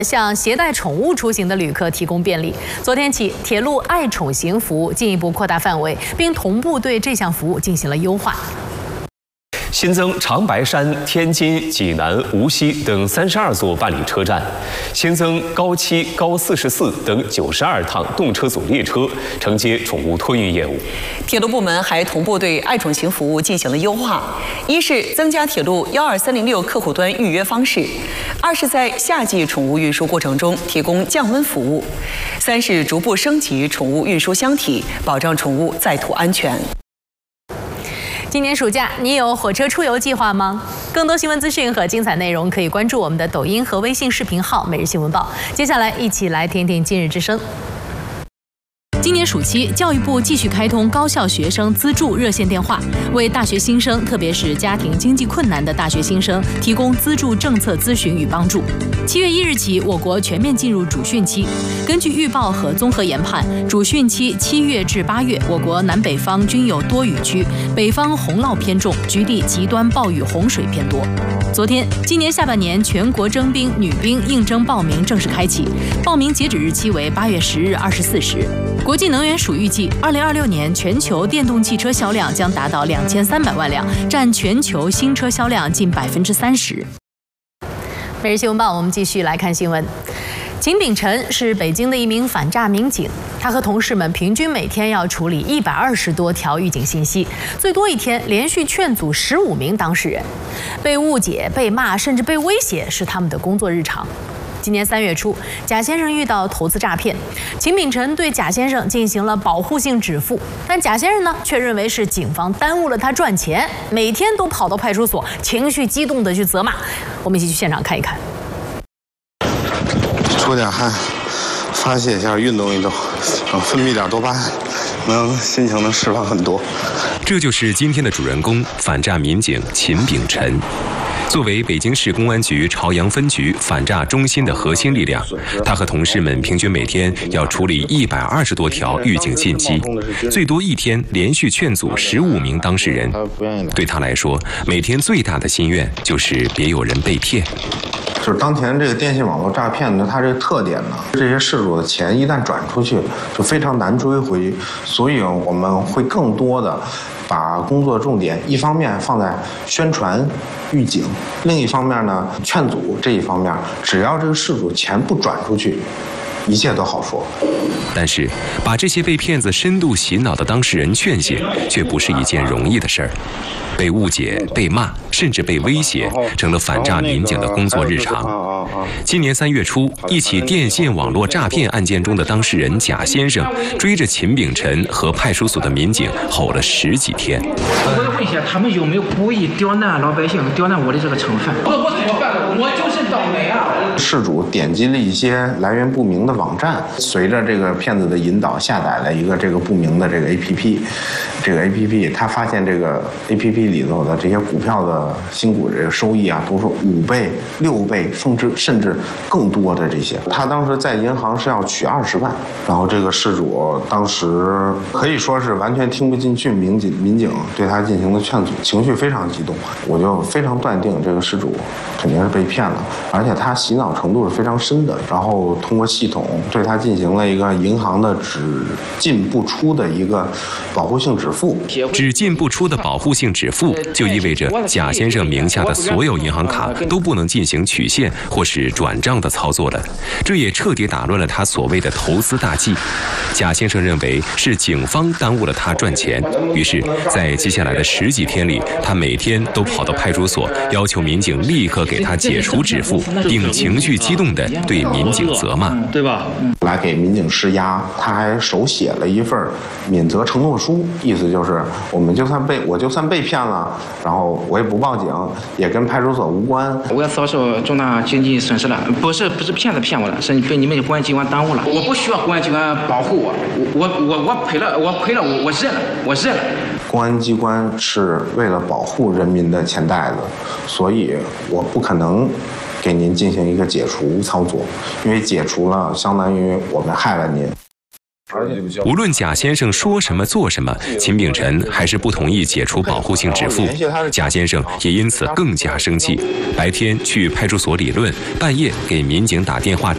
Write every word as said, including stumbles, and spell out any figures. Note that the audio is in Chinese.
向携带宠物出行的旅客提供便利。昨天起，铁路爱宠行服务进一步扩大范围，并同步对这项服务进行了优化。 新增长白山、天津、济南、无锡等三十二座办理车站，新增高七、高四十四等九十二趟动车组列车，承接宠物托运业务。 铁路部门还同步对爱宠行服务进行了优化：一是增加铁路幺二三零六客户端预约方式；二是在夏季宠物运输过程中提供降温服务；三是逐步升级宠物运输箱体，保障宠物在途安全。 今年暑假，你有火车出游计划吗？更多新闻资讯和精彩内容，可以关注我们的抖音和微信视频号《每日新闻报》。接下来，一起来听听今日之声。 今年暑期，教育部继续开通高校学生资助热线电话，为大学新生，特别是家庭经济困难的大学新生，提供资助政策咨询与帮助。七月一日起，我国全面进入主汛期。根据预报和综合研判，主汛期七月至八月，我国南北方均有多雨区，北方洪涝偏重，局地极端暴雨洪水偏多。昨天，今年下半年全国征兵女兵应征报名正式开启，报名截止日期为八月十日二十四时。 国际能源署预计，二零二六年全球电动汽车销量将达到两千三百万辆，占全球新车销量近百分之三十。每日新闻报，我们继续来看新闻。秦秉辰是北京的一名反诈民警，他和同事们平均每天要处理一百二十多条预警信息，最多一天连续劝阻十五名当事人。被误解、被骂，甚至被威胁是他们的工作日常。 今年三月初，贾先生遇到投资诈骗，秦秉辰对贾先生进行了保护性止付，但贾先生呢却认为是警方耽误了他赚钱，每天都跑到派出所，情绪激动地去责骂。我们一起去现场看一看。 出点汗，发泄一下，运动运动，然后分泌点多巴胺，能心情能释放很多。 这就是今天的主人公——反诈民警秦秉辰。 作为北京市公安局朝阳分局反诈中心的核心力量，他和同事们平均每天要处理一百二十多条预警信息，最多一天连续劝阻十五名当事人。对他来说，每天最大的心愿就是别有人被骗。 就是当前这个电信网络诈骗呢，它这个特点呢，这些事主的钱一旦转出去，就非常难追回，所以我们会更多的把工作重点一方面放在宣传、预警，另一方面呢，劝阻这一方面，只要这个事主钱不转出去，一切都好说。 但是，把这些被骗子深度洗脑的当事人劝醒，却不是一件容易的事儿。被误解、被骂，甚至被威胁，成了反诈民警的工作日常。今年三月初，一起电信网络诈骗案件中的当事人贾先生，追着秦秉辰和派出所的民警吼了十几天。 我要问一下，他们有没有故意刁难老百姓、刁难我的这个成分？我我怎么办了？我就是倒霉啊！ 事主点击了一些来源不明的网站，随着这个骗子的引导，下载了一个这个不明的这个 A P P， 这个 A P P 他发现这个 A P P 里头的这些股票的新股这个收益啊，都是五倍、六倍，甚至甚至更多的这些。他当时在银行是要取二十万，然后这个事主当时可以说是完全听不进去民警民警对他进行的劝阻，情绪非常激动，我就非常断定这个事主肯定是被骗了，而且他洗脑程度是非常深的。然后通过系统对他进行了一个银行的只进不出的一个保护性止付。 只进不出的保护性止付，就意味着贾先生名下的所有银行卡都不能进行取现或是转账的操作了。这也彻底打乱了他所谓的投资大计。贾先生认为是警方耽误了他赚钱，于是，在接下来的十几天里，他每天都跑到派出所，要求民警立刻给他解除止付，并情绪激动地对民警责骂， 对吧？ 来给民警施压，他还手写了一份免责承诺书，意思就是我们就算被我就算被骗了，然后我也不报警，也跟派出所无关。 我要遭受重大经济损失了，不是不是骗子骗我了，是被你们公安机关耽误了。我不需要公安机关保护我，我我我赔了，我赔了，我我认了，我认了。 公安机关是为了保护人民的钱袋子，所以我不可能给您进行一个解除操作，因为解除了相当于我们害了您。 无论贾先生说什么做什么，秦秉辰还是不同意解除保护性止付。贾先生也因此更加生气，白天去派出所理论，半夜给民警打电话